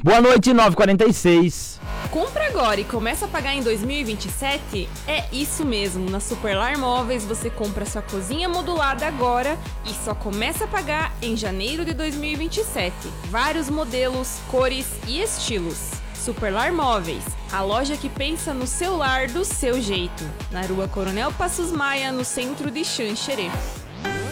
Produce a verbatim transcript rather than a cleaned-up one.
Boa noite, nove e quarenta e seis. Compra agora e começa a pagar em dois mil e vinte e sete? É isso mesmo, na Superlar Móveis você compra sua cozinha modulada agora e só começa a pagar em janeiro de dois mil e vinte e sete. Vários modelos, cores e estilos. Superlar Móveis, a loja que pensa no seu lar do seu jeito. Na rua Coronel Passos Maia, no centro de Xanxerê.